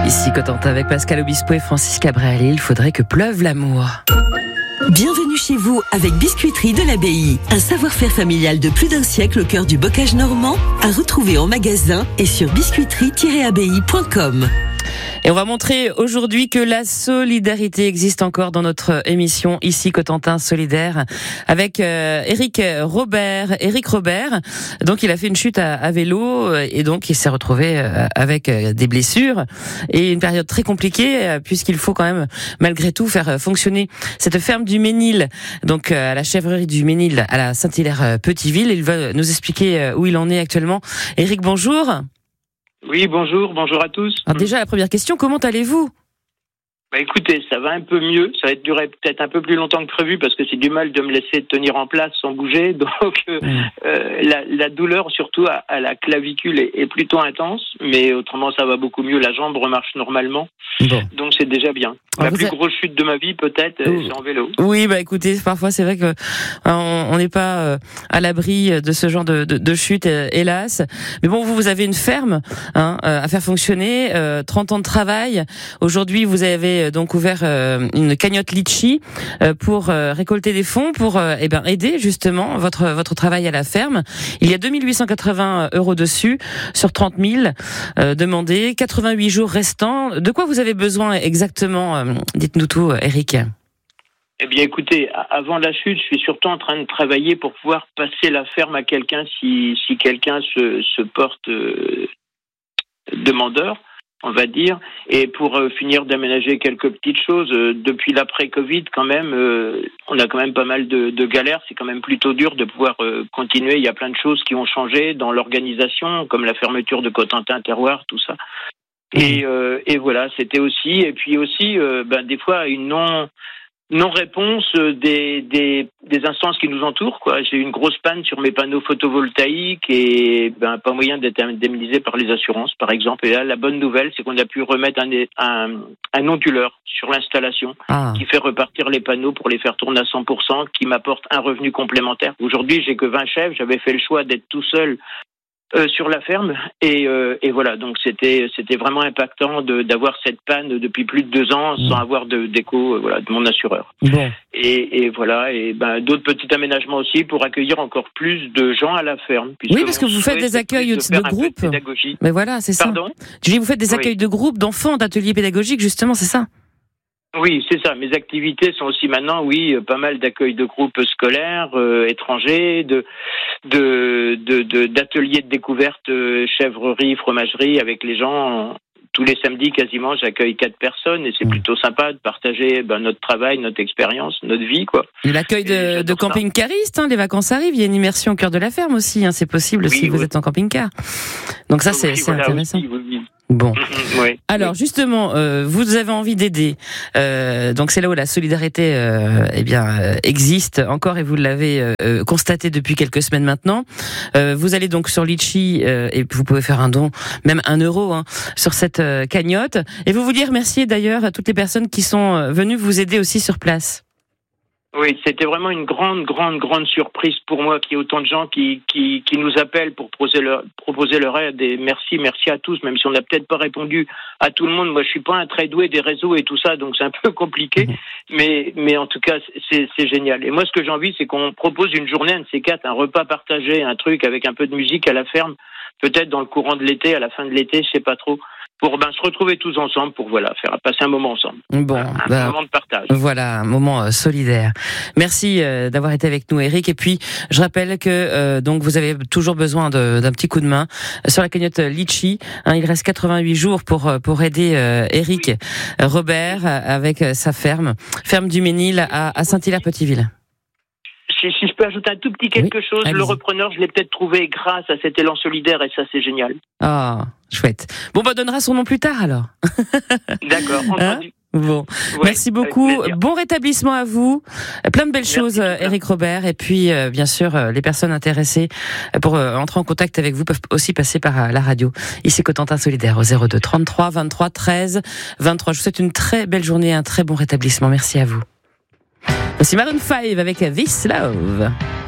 Ici Cotentin avec Pascal Obispo et Francis Cabrel. Il faudrait que pleuve l'amour. Bienvenue chez vous avec Biscuiterie de l'Abbaye. Un savoir-faire familial de plus d'un siècle au cœur du bocage normand, à retrouver en magasin et sur biscuiterie-abbaye.com. Et on va montrer aujourd'hui que la solidarité existe encore dans notre émission ici Cotentin Solidaire avec Éric Robert. Éric Robert, donc il a fait une chute à vélo et donc il s'est retrouvé avec des blessures et une période très compliquée puisqu'il faut quand même malgré tout faire fonctionner cette ferme du Ménil, donc à la chèvrerie du Ménil à la Saint-Hilaire-Petiteville. Il va nous expliquer où il en est actuellement. Éric, bonjour. Oui, bonjour à tous. Alors déjà, la première question, comment allez-vous ? Bah écoutez, ça va un peu mieux, ça va durer peut-être un peu plus longtemps que prévu parce que c'est du mal de me laisser tenir en place sans bouger, donc la douleur surtout à la clavicule est plutôt intense, mais autrement ça va beaucoup mieux, la jambe remarche normalement, donc c'est déjà bien. La plus grosse chute de ma vie peut-être, c'est en vélo. Oui, bah écoutez, parfois c'est vrai que on n'est pas à l'abri de ce genre de chute, hélas. Mais bon, vous avez une ferme à faire fonctionner, 30 ans de travail. Aujourd'hui, vous avez donc ouvert une cagnotte Litchi pour récolter des fonds pour aider justement votre travail à la ferme. Il y a 2880 € dessus sur 30 000 demandés, 88 jours restants. De quoi vous avez besoin exactement? Dites-nous tout, Éric. Eh bien, écoutez, avant la chute, je suis surtout en train de travailler pour pouvoir passer la ferme à quelqu'un si quelqu'un se porte demandeur, on va dire, et pour finir d'aménager quelques petites choses. Depuis l'après-Covid, quand même, on a quand même pas mal de galères. C'est quand même plutôt dur de pouvoir continuer. Il y a plein de choses qui ont changé dans l'organisation, comme la fermeture de Cotentin Terroir, tout ça. Et voilà, c'était aussi. Et puis aussi, des fois, une non-réponse des instances qui nous entourent, quoi. J'ai eu une grosse panne sur mes panneaux photovoltaïques et pas moyen d'être indemnisé par les assurances, par exemple. Et là, la bonne nouvelle, c'est qu'on a pu remettre un onduleur sur l'installation qui fait repartir les panneaux pour les faire tourner à 100%, qui m'apporte un revenu complémentaire. Aujourd'hui, j'ai que 20 chèvres. J'avais fait le choix d'être tout seul sur la ferme et voilà, donc c'était vraiment impactant d'avoir cette panne depuis plus de 2 ans sans avoir d'écho de mon assureur. Et voilà, et d'autres petits aménagements aussi pour accueillir encore plus de gens à la ferme. Oui, parce que vous faites des accueils de groupes. Mais voilà, c'est ça. Pardon ? Tu dis vous faites des accueils de groupes, d'enfants, d'ateliers pédagogiques, justement, c'est ça ? Oui, c'est ça. Mes activités sont aussi maintenant, pas mal d'accueil de groupes scolaires, étrangers, d'ateliers de découverte, chèvrerie, fromagerie avec les gens. Tous les samedis, quasiment, j'accueille 4 personnes et c'est plutôt sympa de partager notre travail, notre expérience, notre vie, quoi. Et l'accueil de camping-caristes, les vacances arrivent, il y a une immersion au cœur de la ferme aussi, c'est possible si vous êtes en camping-car. Donc ça, c'est intéressant. Oui. Bon. Alors justement, vous avez envie d'aider. Donc c'est là où la solidarité existe encore et vous l'avez constaté depuis quelques semaines maintenant. Vous allez donc sur Litchi et vous pouvez faire un don, même 1 € sur cette cagnotte. Et vous dire merci d'ailleurs à toutes les personnes qui sont venues vous aider aussi sur place. Oui, c'était vraiment une grande surprise pour moi qu'il y ait autant de gens qui nous appellent pour proposer leur aide. Et merci à tous, même si on n'a peut-être pas répondu à tout le monde. Moi, je suis pas un très doué des réseaux et tout ça, donc c'est un peu compliqué. Mais en tout cas, c'est génial. Et moi, ce que j'ai envie, c'est qu'on propose une journée, un de ces 4, un repas partagé, un truc avec un peu de musique à la ferme, peut-être dans le courant de l'été, à la fin de l'été, je sais pas trop. Pour se retrouver tous ensemble, pour faire passer un moment ensemble. Un moment de partage. Voilà, un moment solidaire. Merci d'avoir été avec nous, Éric. Et puis, je rappelle que donc vous avez toujours besoin d'un petit coup de main sur la cagnotte Litchi. Il reste 88 jours pour aider Éric Robert avec sa ferme du Ménil à Saint-Hilaire-Petiteville. Si je peux ajouter un tout petit quelque chose, le repreneur, je l'ai peut-être trouvé grâce à cet élan solidaire et ça, c'est génial. Ah, chouette. Bon, on donnera son nom plus tard, alors. D'accord, entendu. Merci beaucoup. Bon rétablissement à vous. Plein de belles choses, Éric Robert. Et puis, bien sûr, les personnes intéressées pour entrer en contact avec vous peuvent aussi passer par la radio. Ici, Cotentin Solidaire, au 02 33 23 13 23. Je vous souhaite une très belle journée, un très bon rétablissement. Merci à vous. Voici Maroon 5 avec This Love.